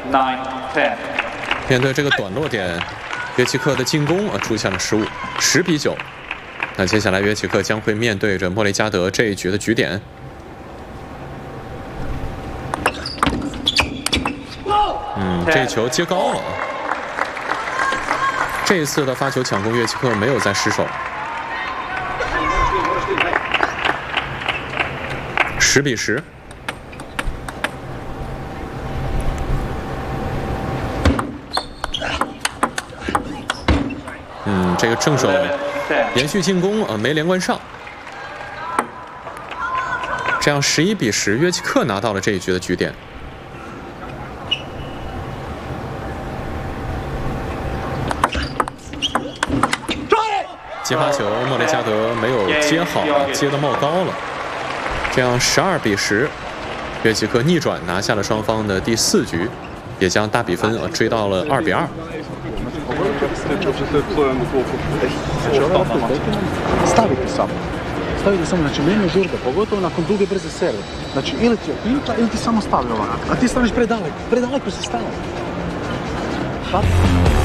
9-10。 面对这个短落点，约奇克的进攻出现了失误，10比9。那接下来约奇克将会面对着莫雷加德这一局的局点。这球接高了。这一次的发球抢攻，约奇克没有再失手。10比10。这个正手连续进攻没连贯上，这样11比10，约奇克拿到了这一局的局点。接发球，莫雷加德没有接好，接得冒高了，这样12比10，约奇克逆转拿下了双方的第4局，也将大比分追到了2比2。 Stavite samo, znači nema žurbe, pogotovo nakon duge brze serve. Znači ili ti opinka ili ti samo stavi ovako, a ti staviš predaleko si stao.